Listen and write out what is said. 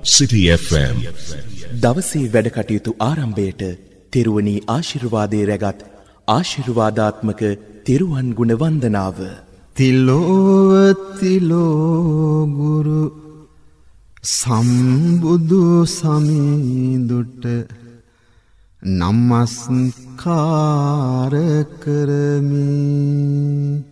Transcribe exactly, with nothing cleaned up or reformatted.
City F M. දවසේ වැඩ කටයුතු ආරම්භයට තෙරුවනි ආශිර්වාදයේ රැගත් ආශිර්වාදාත්මක තෙරුවන් ගුණ වන්දනාව. තිලෝව තිලෝ ගුරු සම්බුදු සමිඳුට නමස්කාර කරමි.